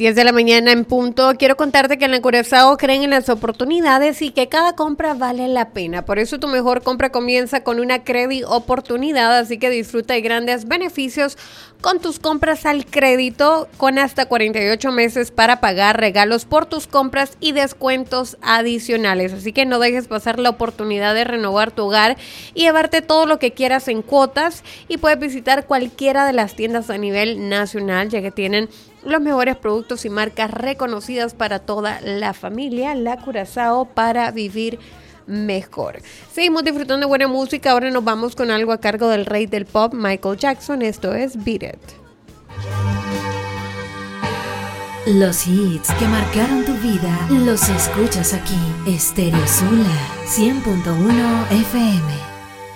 10 de la mañana en punto. Quiero contarte que en la Curazao creen en las oportunidades y que cada compra vale la pena. Por eso tu mejor compra comienza con una Credit Oportunidad, así que disfruta de grandes beneficios con tus compras al crédito, con hasta 48 meses para pagar, regalos por tus compras y descuentos adicionales. Así que no dejes pasar la oportunidad de renovar tu hogar y llevarte todo lo que quieras en cuotas, y puedes visitar cualquiera de las tiendas a nivel nacional, ya que tienen los mejores productos y marcas reconocidas para toda la familia. La Curazao, para vivir mejor. Seguimos disfrutando de buena música. Ahora nos vamos con algo a cargo del rey del pop, Michael Jackson. Esto es Beat It. Los hits que marcaron tu vida los escuchas aquí. Estéreo Sula 100.1 FM.